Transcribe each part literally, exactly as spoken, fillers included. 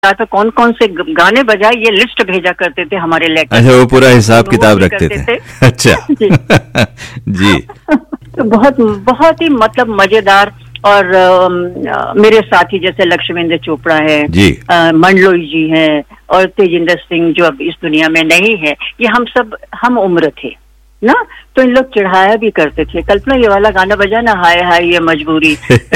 तो कौन कौन से गाने बजाए ये लिस्ट भेजा करते थे हमारे लेटर। अच्छा, वो पूरा हिसाब किताब रखते थे, थे। अच्छा जी, जी। तो बहुत बहुत ही मतलब मजेदार। और आ, मेरे साथी जैसे लक्ष्मेंद्र चोपड़ा है, मंडलोई जी हैं और तेजिंदर सिंह जो अब इस दुनिया में नहीं है, ये हम सब हम उम्र थे ना, तो इन लोग चिढ़ाया भी करते थे, कल्पना ये वाला गाना बजा ना, हाय हाय ये मजबूरी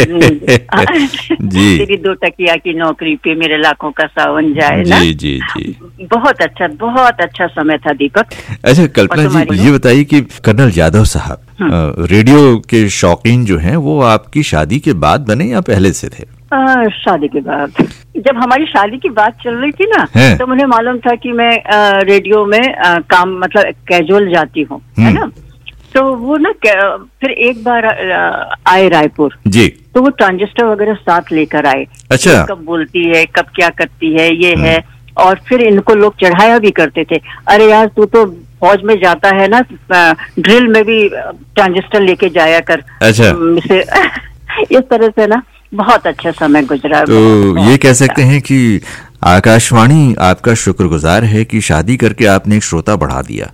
जी। तेरी दो टकिया की नौकरी पे मेरे लाखों का सावन जाए ना। जी जी जी। बहुत अच्छा बहुत अच्छा समय था दीपक। अच्छा कल्पना जी, ये बताइए कि कर्नल यादव साहब रेडियो के शौकीन जो हैं वो आपकी शादी के बाद बने या पहले से थे? आ, शादी के बाद। जब हमारी शादी की बात चल रही थी ना, तो मुझे मालूम था कि मैं आ, रेडियो में आ, काम मतलब कैजुअल जाती हूँ, है ना। तो वो ना फिर एक बार आए रायपुर जी, तो वो ट्रांजिस्टर वगैरह साथ लेकर आए। अच्छा। कब बोलती है, कब क्या करती है, ये है। और फिर इनको लोग चढ़ाया भी करते थे, अरे यार तू तो फौज में जाता है ना, ड्रिल में भी ट्रांजिस्टर लेके जाया कर। अच्छा। इस तरह से ना बहुत अच्छा समय गुजरा। तो ये कह सकते हैं कि आकाशवाणी आपका शुक्रगुजार है कि शादी करके आपने एक श्रोता बढ़ा दिया।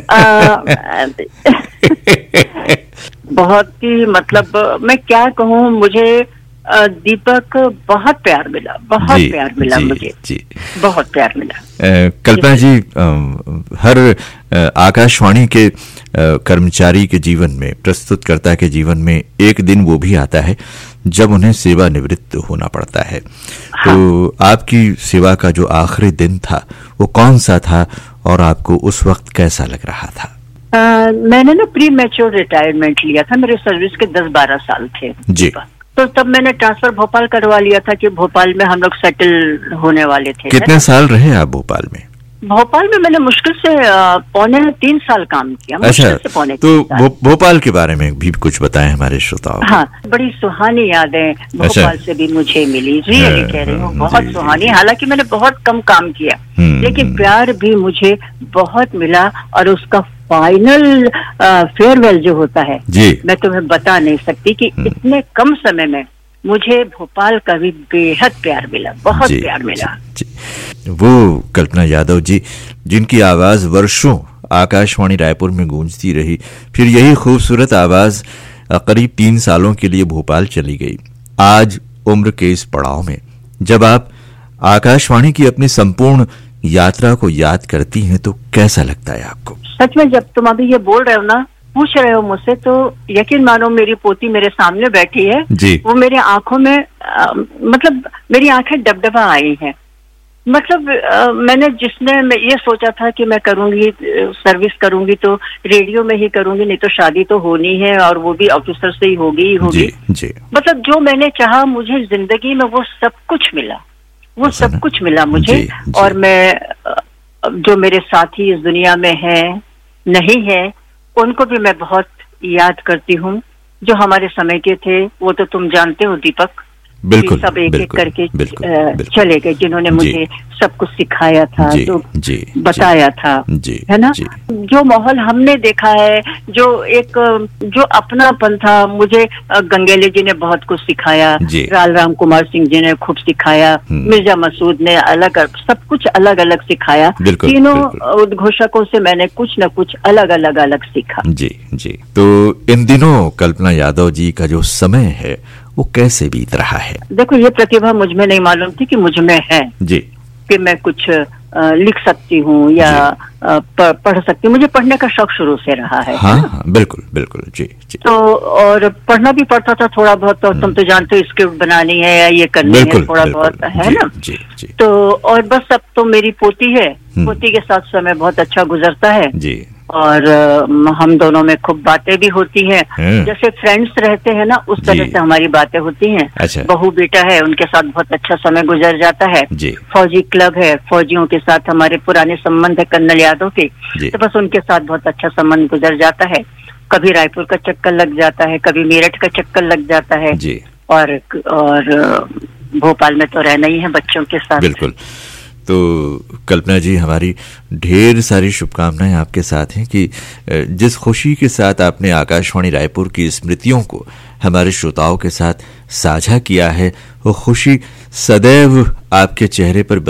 बहुत ही मतलब मैं क्या कहूँ, मुझे दीपक बहुत प्यार मिला, बहुत जी, प्यार मिला जी, मुझे जी। बहुत प्यार मिला। कल्पना जी, आ, हर आकाशवाणी के कर्मचारी के जीवन में, प्रस्तुतकर्ता के जीवन में एक दिन वो भी आता है जब उन्हें सेवानिवृत्त होना पड़ता है। हाँ। तो आपकी सेवा का जो आखिरी दिन था वो कौन सा था और आपको उस वक्त कैसा लग रहा था? आ, मैंने ना प्री मैच्योर रिटायरमेंट लिया था, मेरे सर्विस के दस बारह साल थे जी। तो तब मैंने ट्रांसफर भोपाल करवा लिया था कि भोपाल में हम लोग सेटल होने वाले थे। कितने साल रहे आप भोपाल में? भोपाल में मैंने मुश्किल से पौने तीन साल काम किया। अच्छा, से पौने तो भो, भोपाल के बारे में भी कुछ बताएं हमारे श्रोताओं को। हाँ, बड़ी सुहानी यादें भोपाल अच्छा। से भी मुझे मिली, रियली कह रही हूँ, बहुत सुहानी। हालांकि मैंने बहुत कम काम किया, लेकिन प्यार भी मुझे बहुत मिला। और उसका फाइनल फेयरवेल जो होता है जी, मैं तुम्हें बता नहीं सकती कि इतने कम समय में मुझे भोपाल का भी बेहद प्यार मिला, बहुत जी, प्यार मिला जी, जी। वो कल्पना यादव जी जिनकी आवाज वर्षों आकाशवाणी रायपुर में गूंजती रही, फिर यही खूबसूरत आवाज करीब तीन सालों के लिए भोपाल चली गई। आज उम्र के इस पड़ाव में जब आप आकाशवाणी की अपनी संपूर्ण यात्रा को याद करती हैं तो कैसा लगता है आपको? सच में जब तुम अभी ये बोल रहे हो ना, पूछ रहे हो मुझसे, तो यकीन मानो मेरी पोती मेरे सामने बैठी है जी। वो मेरी आंखों में आ, मतलब मेरी आंखें डबडबा आई हैं। मतलब आ, मैंने जिसने मैं ये सोचा था कि मैं करूंगी सर्विस करूंगी तो रेडियो में ही करूंगी, नहीं तो शादी तो होनी है और वो भी ऑफिसर से ही होगी ही होगी जी, जी। मतलब जो मैंने चाहा मुझे जिंदगी में वो सब कुछ मिला, वो सब कुछ मिला मुझे जी, जी। और मैं जो मेरे साथी इस दुनिया में है नहीं है उनको भी मैं बहुत याद करती हूँ। जो हमारे समय के थे वो तो तुम जानते हो दीपक, बिल्कुल सब एक एक करके बिल्कुल, बिल्कुल, चले गए, जिन्होंने मुझे सब कुछ सिखाया था, जी, जो जी, बताया जी, था जी, है ना जी। जो माहौल हमने देखा है, जो एक जो अपनापन था, मुझे गंगेले जी ने बहुत कुछ सिखाया, राल राम कुमार सिंह जी ने खूब सिखाया, मिर्जा मसूद ने अलग सब कुछ अलग अलग सिखाया। तीनों उद्घोषकों से मैंने कुछ न कुछ अलग अलग अलग सीखा जी जी। तो इन दिनों कल्पना यादव जी का जो समय है वो कैसे बीत रहा है? देखो, ये प्रतिभा मुझ में नहीं मालूम थी कि मुझ में है जी, कि मैं कुछ आ, लिख सकती हूँ या आ, पढ़ सकती हूँ। मुझे पढ़ने का शौक शुरू से रहा है। हाँ, हाँ बिल्कुल बिल्कुल जी, जी। तो और पढ़ना भी पड़ता था थोड़ा बहुत, तो तुम तो जानते हो स्क्रिप्ट बनानी है या ये करनी है थोड़ा बहुत, है ना जी, जी। तो और बस अब तो मेरी पोती है, पोती के साथ समय बहुत अच्छा गुजरता है जी। और हम दोनों में खूब बातें भी होती हैं, जैसे फ्रेंड्स रहते हैं ना उस तरह से हमारी बातें होती हैं। अच्छा। बहू बेटा है, उनके साथ बहुत अच्छा समय गुजर जाता है। फौजी क्लब है, फौजियों के साथ हमारे पुराने संबंध है कर्नल यादव के, तो बस उनके साथ बहुत अच्छा संबंध गुजर जाता है। कभी रायपुर का चक्कर लग जाता है, कभी मेरठ का चक्कर लग जाता है जी। और और भोपाल में तो रहना ही है बच्चों के साथ। बिल्कुल। तो कल्पना जी, हमारी ढेर सारी शुभकामनाएं आपके साथ हैं कि जिस खुशी के साथ आपने आकाशवाणी रायपुर की स्मृतियों को हमारे श्रोताओं के साथ साझा किया है, वो खुशी सदैव आपके चेहरे पर